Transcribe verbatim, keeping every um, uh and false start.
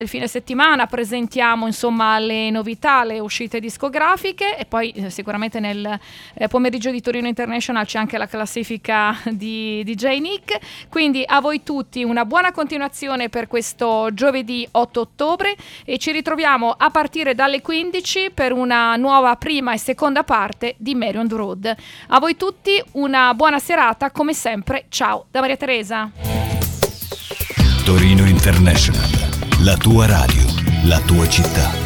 il fine settimana presentiamo insomma le novità, le uscite discografiche e poi eh, sicuramente nel eh, pomeriggio di Torino International c'è anche la classifica di D J Nick. Quindi a voi tutti una buona continuazione per questo giovedì otto ottobre e ci ritroviamo a partire dalle quindici per una nuova prima e seconda parte di Mary on the Road. A voi tutti una buona serata, come sempre, ciao da Maria Teresa. Torino International, la tua radio, la tua città.